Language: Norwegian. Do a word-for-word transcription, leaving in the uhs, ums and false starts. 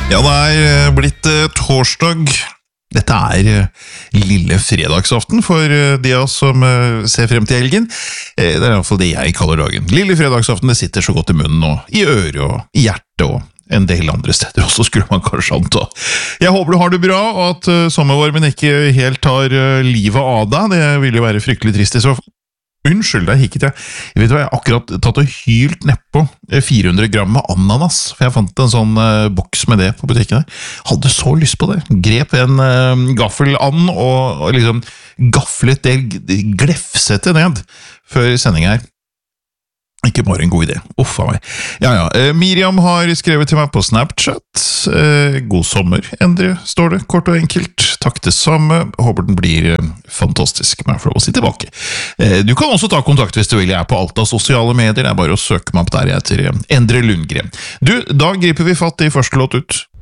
Ja, det er blitt eh, torsdag. Dette er eh, lille fredagsaften for eh, de av oss som eh, ser frem til helgen. Eh, det er i hvert fall det jeg kaller dagen. Lille fredagsaften, det sitter så godt i munnen og i øret og i hjertet og en del andre steder også, skulle man kanskje anta. Jeg håper du har det bra, og at uh, sommervarmen ikke helt tar uh, livet av deg. Det vil jo være fryktelig trist i så fall. Unnskyld, der hikket jeg. Jeg vet hva, jeg har akkurat tatt og hylt nedpå fire hundre gram med ananas, for jeg fant en sånn uh, boks med det på butikken der. Hadde så lyst på det. Grep en uh, gaffeland og, og liksom gafflet det, glefsete ned før sending her. Ikke bare en god idé. Uff av meg. Ja, ja. Eh, Miriam har skrevet til meg på Snapchat. Eh, god sommer, Endre, står det, kort og enkelt. Takk det samme. Håper den blir eh, fantastisk. Men jeg får lov å si tilbake. Eh, du kan også ta kontakt hvis du vil. Jeg er på alt av sosiale medier. Det er bare å søke meg opp der jeg heter Endre Lundgren. Du, da griper vi fatt i første låt ut.